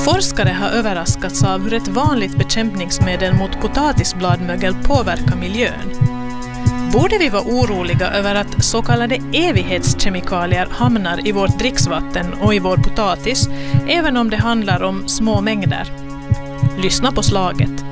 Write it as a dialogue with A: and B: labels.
A: Forskare har överraskats av hur ett vanligt bekämpningsmedel mot potatisbladmögel påverkar miljön. Borde vi vara oroliga över att så kallade evighetskemikalier hamnar i vårt dricksvatten och i vår potatis, även om det handlar om små mängder? Lyssna på slaget.